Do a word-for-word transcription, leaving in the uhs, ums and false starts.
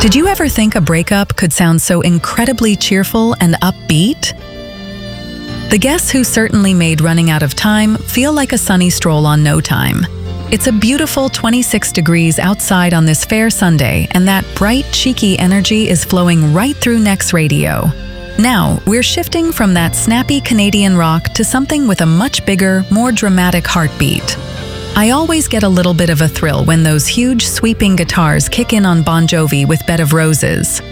Did you ever think a breakup could sound so incredibly cheerful and upbeat? The Guess Who certainly made Running Out of Time feel like a sunny stroll on No Time. It's a beautiful twenty-six degrees outside on this fair Sunday, and that bright, cheeky energy is flowing right through Next Radio. Now, we're shifting from that snappy Canadian rock to something with a much bigger, more dramatic heartbeat. I always get a little bit of a thrill when those huge, sweeping guitars kick in on Bon Jovi with Bed of Roses.